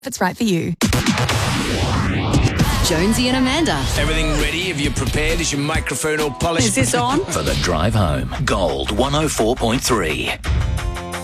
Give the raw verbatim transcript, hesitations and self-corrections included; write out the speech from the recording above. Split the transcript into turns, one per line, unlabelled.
if it's right for you.
Jonesy and Amanda.
Everything ready? Have you prepared? Is your microphone all polished?
Is this on?
For the drive home, Gold one oh four point three.